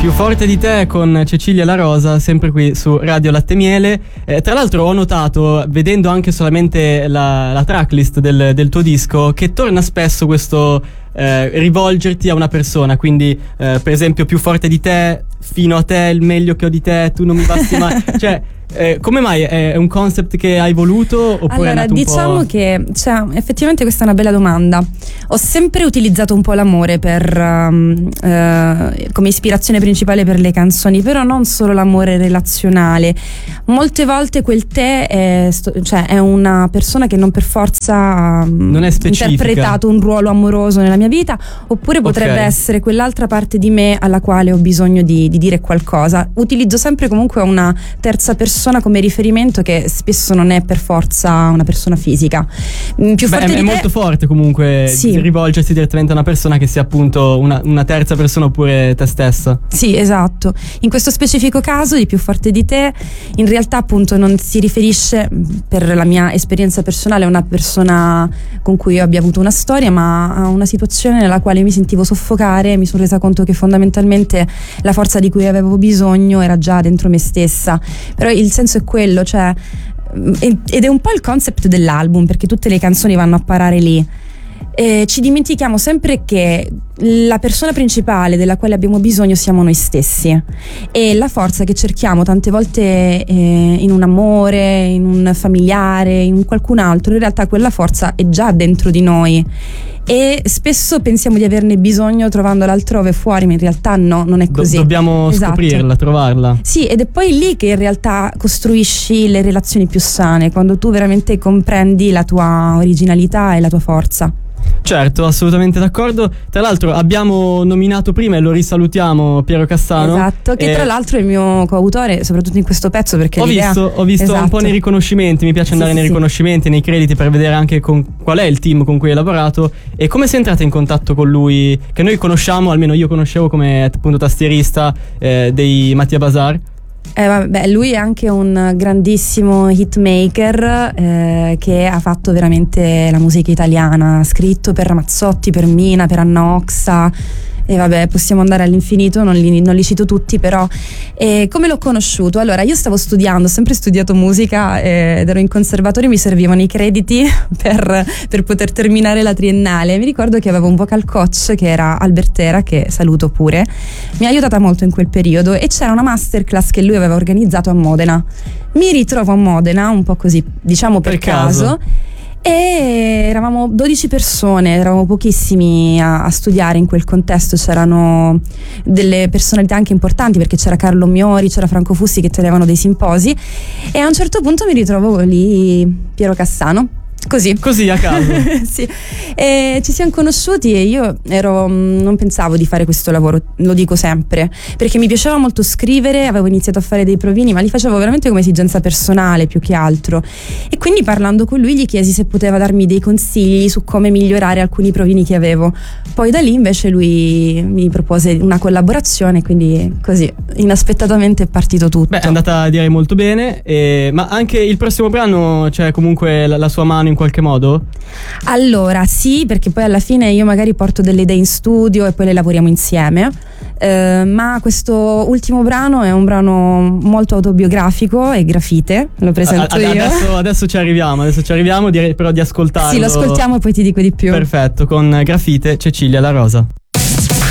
Più forte di te con Cecilia La Rosa, sempre qui su Radio Latte Miele. Tra l'altro ho notato, vedendo anche solamente la tracklist del tuo disco, che torna spesso questo rivolgerti a una persona. Quindi per esempio più forte di te, fino a te, il meglio che ho di te, tu non mi basti mai. Cioè come mai? È un concept che hai voluto oppure è nato un diciamo po'? Che effettivamente questa è una bella domanda. Ho sempre utilizzato un po' l'amore come ispirazione principale per le canzoni, però non solo l'amore relazionale. Molte volte quel te è una persona che non per forza non è specifica, interpretato un ruolo amoroso nella mia vita, oppure potrebbe essere quell'altra parte di me alla quale ho bisogno di dire qualcosa. Utilizzo sempre comunque una terza persona come riferimento, che spesso non è per forza una persona fisica. Più forte è molto forte comunque, sì, rivolgersi direttamente a una persona che sia appunto una terza persona oppure te stessa. Sì, esatto. In questo specifico caso di Più forte di te, in realtà appunto non si riferisce, per la mia esperienza personale, a una persona con cui io abbia avuto una storia, ma a una situazione nella quale mi sentivo soffocare e mi sono resa conto che fondamentalmente la forza di cui avevo bisogno era già dentro me stessa. Però il senso è quello, ed è un po' il concept dell'album, perché tutte le canzoni vanno a parare lì. Ci dimentichiamo sempre che la persona principale della quale abbiamo bisogno siamo noi stessi, e la forza che cerchiamo tante volte in un amore, in un familiare, in qualcun altro, in realtà quella forza è già dentro di noi, e spesso pensiamo di averne bisogno trovandola altrove fuori, ma in realtà no, non è così. Dobbiamo scoprirla, trovarla. Sì, ed è poi lì che in realtà costruisci le relazioni più sane, quando tu veramente comprendi la tua originalità e la tua forza. Certo, assolutamente d'accordo. Tra l'altro abbiamo nominato prima, e lo risalutiamo, Piero Cassano. Esatto, che tra l'altro è il mio coautore, soprattutto in questo pezzo, perché ho visto esatto, un po' nei riconoscimenti. Mi piace andare nei riconoscimenti, nei crediti, per vedere anche qual è il team con cui hai lavorato e come sei entrata in contatto con lui, che noi conosciamo, almeno io conoscevo come appunto tastierista dei Mattia Bazar. Lui è anche un grandissimo hitmaker che ha fatto veramente la musica italiana, ha scritto per Ramazzotti, per Mina, per Anna Oxa, e possiamo andare all'infinito, non li cito tutti, però come l'ho conosciuto? Allora, io stavo studiando, ho sempre studiato musica ed ero in conservatorio, mi servivano i crediti per poter terminare la triennale. Mi ricordo che avevo un vocal coach che era Albertera, che saluto pure, mi ha aiutata molto in quel periodo, e c'era una masterclass che lui aveva organizzato a Modena. Mi ritrovo a Modena un po' così, diciamo per caso. E eravamo 12 persone, eravamo pochissimi a studiare in quel contesto. C'erano delle personalità anche importanti, perché c'era Carlo Miori, c'era Franco Fussi che tenevano dei simposi, e a un certo punto mi ritrovo lì Piero Cassano. Così a caso. Sì. E ci siamo conosciuti, e io non pensavo di fare questo lavoro, lo dico sempre, perché mi piaceva molto scrivere, avevo iniziato a fare dei provini, ma li facevo veramente come esigenza personale più che altro, e quindi parlando con lui gli chiesi se poteva darmi dei consigli su come migliorare alcuni provini che avevo. Poi da lì invece lui mi propose una collaborazione, quindi così inaspettatamente è partito tutto. È andata, direi, molto bene, ma anche il prossimo brano c'è comunque la sua mano in qualche modo? Allora sì, perché poi alla fine io magari porto delle idee in studio e poi le lavoriamo insieme, ma questo ultimo brano è un brano molto autobiografico, e Grafite, lo presento io. Adesso ci arriviamo, direi però di ascoltarlo. Sì, lo ascoltiamo e poi ti dico di più. Perfetto, con Grafite, Cecilia La Rosa.